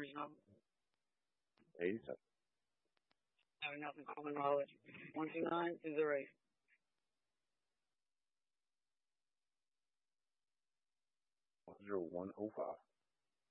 Orange number. 87. Having nothing common knowledge. 129-208. 10105.